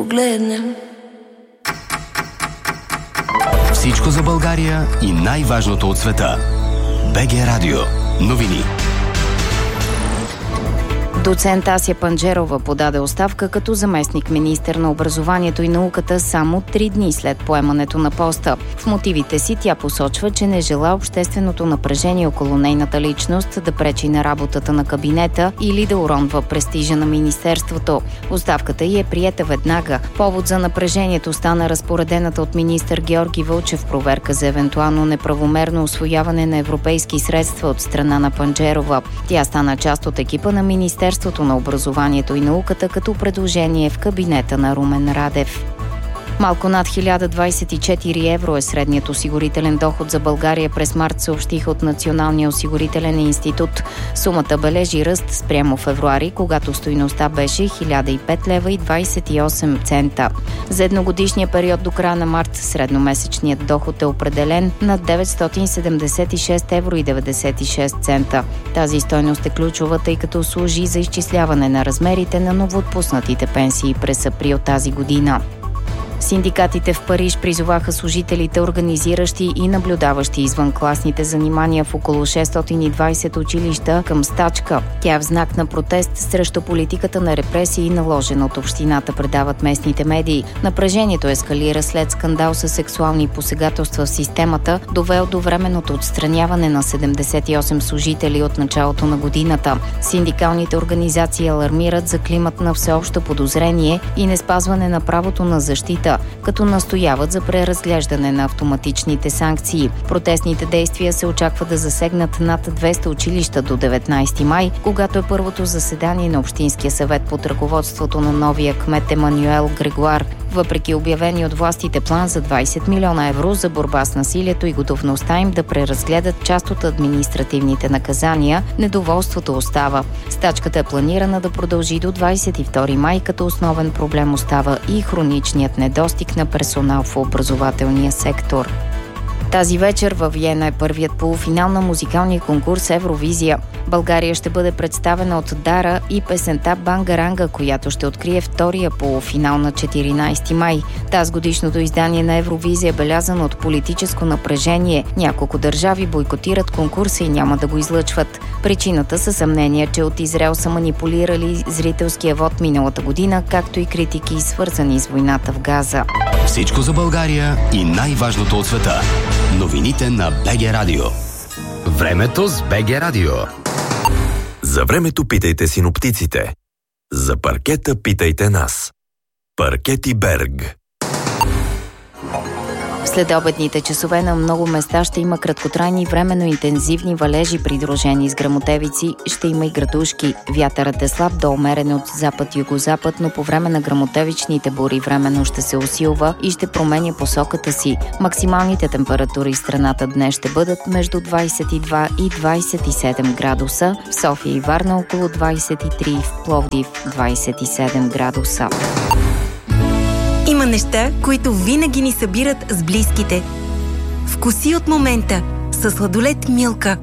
погледнем. Всичко за България и най-важното от света. БГ Радио. Новини. Доцент Ася Панджерова подаде оставка като заместник-министър на образованието и науката само 3 дни след поемането на поста. В мотивите си тя посочва, че не жела общественото напрежение около нейната личност да пречи на работата на кабинета или да уронва престижа на министерството. Оставката й е приета веднага. Повод за напрежението стана разпоредената от министър Георги Вълчев проверка за евентуално неправомерно усвояване на европейски средства от страна на Панджерова. Тя стана част от екипа на Министерството на образованието и науката като предложение в кабинета на Румен Радев. Малко над 1024 евро е средният осигурителен доход за България през март, съобщиха от Националния осигурителен институт. Сумата бележи ръст спрямо февруари, когато стойността беше 1005 лева и 28 цента. За едногодишния период до края на март средномесечният доход е определен на 976 евро и 96 цента. Тази стойност е ключова, тъй като служи за изчисляване на размерите на новоотпуснатите пенсии през април тази година. Синдикатите в Париж призоваха служителите, организиращи и наблюдаващи извънкласните занимания в около 620 училища към стачка. Тя е в знак на протест срещу политиката на репресии, наложена от общината, предават местните медии. Напрежението ескалира след скандал с сексуални посегателства в системата, довел до временното отстраняване на 78 служители от началото на годината. Синдикалните организации алармират за климат на всеобщо подозрение и неспазване на правото на защита, като настояват за преразглеждане на автоматичните санкции. Протестните действия се очаква да засегнат над 200 училища до 19 май, когато е първото заседание на Общинския съвет под ръководството на новия кмет Емануел Грегуар. Въпреки обявени от властите план за 20 милиона евро за борба с насилието и готовността им да преразгледат част от административните наказания, недоволството остава. Стачката е планирана да продължи до 22 май, като основен проблем остава и хроничният недостиг на персонал в образователния сектор. Тази вечер във Виена е първият полуфинал на музикалния конкурс Евровизия. България ще бъде представена от Дара и песента Бангаранга, която ще открие втория полуфинал на 14 май. Тазгодишното издание на Евровизия е белязано от политическо напрежение. Няколко държави бойкотират конкурса и няма да го излъчват. Причината са съмнения, че от Израел са манипулирали зрителския вод миналата година, както и критики, свързани с войната в Газа. Всичко за България и най-важното от света. Новините на БГ Радио. Времето с БГ Радио. За времето питайте синоптиците. За паркета питайте нас. Паркети Берг. В следобедните часове на много места ще има краткотрайни временно интензивни валежи, придружени с гръмотевици. Ще има и градушки. Вятърът е слаб до умерен от запад-югозапад, но по време на гръмотевичните бури временно ще се усилва и ще променя посоката си. Максималните температури в страната днес ще бъдат между 22 и 27 градуса. В София и Варна около 23, в Пловдив 27 градуса. Има неща, които винаги ни събират с близките. Вкуси от момента със сладолед Милка.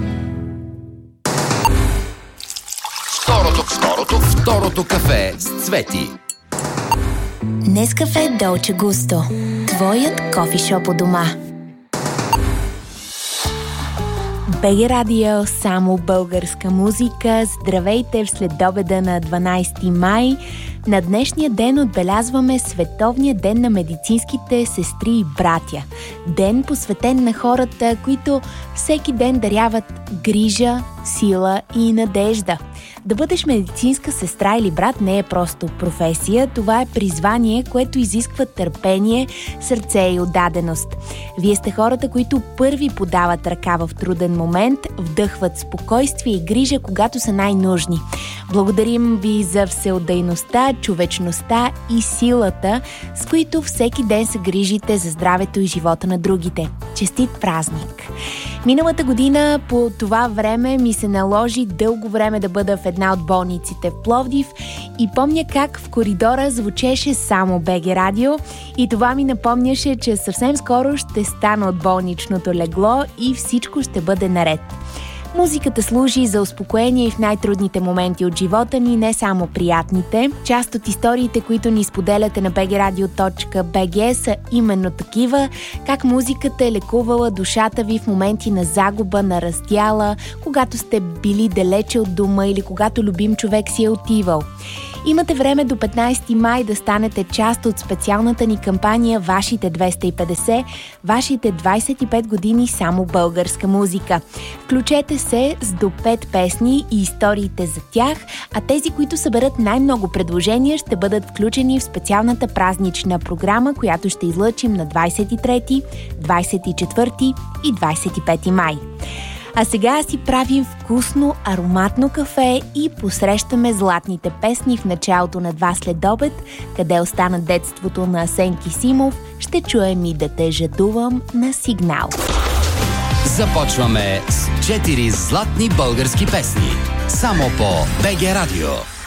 Второто кафе с Цвети. Нескафе Долче Густо. Твоят кофишоп у дома. БГ Радио, само българска музика. Здравейте в следобеда на 12 май. На днешния ден отбелязваме Световния ден на медицинските сестри и братя. Ден посветен на хората, които всеки ден даряват грижа, сила и надежда. Да бъдеш медицинска сестра или брат не е просто професия, това е призвание, което изисква търпение, сърце и отдаденост. Вие сте хората, които първи подават ръка в труден момент, вдъхват спокойствие и грижа, когато са най-нужни. Благодарим ви за всеотдайността, човечността и силата, с които всеки ден се грижите за здравето и живота на другите. Честит празник! Миналата година по това време ми се наложи дълго време да бъда в една от болниците в Пловдив и помня как в коридора звучеше само БГ Радио и това ми напомняше, че съвсем скоро ще стана от болничното легло и всичко ще бъде наред. Музиката служи за успокоение и в най-трудните моменти от живота ни, не само приятните. Част от историите, които ни споделяте на bgradio.bg са именно такива, как музиката е лекувала душата ви в моменти на загуба, на раздяла, когато сте били далече от дома или когато любим човек си е отивал. Имате време до 15 май да станете част от специалната ни кампания Вашите 250, вашите 25 години само българска музика. Включете се с до 5 песни и историите за тях, а тези, които съберат най-много предложения, ще бъдат включени в специалната празнична програма, която ще излъчим на 23, 24 и 25 май. А сега си правим вкусно, ароматно кафе и посрещаме златните песни в началото на 2 следобед, къде остана детството на Асен Кисимов. Ще чуем и Да те жадувам на Сигнал. Започваме с 4 златни български песни. Само по БГ Радио.